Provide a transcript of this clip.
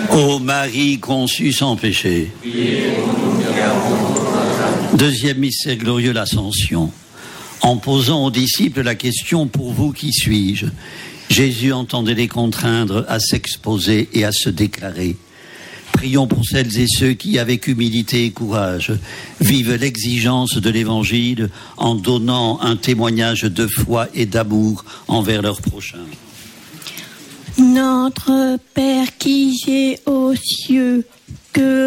Ô Marie conçue sans péché. Deuxième mystère glorieux, l'Ascension. En posant aux disciples la question « Pour vous, qui suis-je ?», Jésus entendait les contraindre à s'exposer et à se déclarer. Prions pour celles et ceux qui, avec humilité et courage, vivent l'exigence de l'Évangile en donnant un témoignage de foi et d'amour envers leur prochain. Notre Père qui es aux cieux, que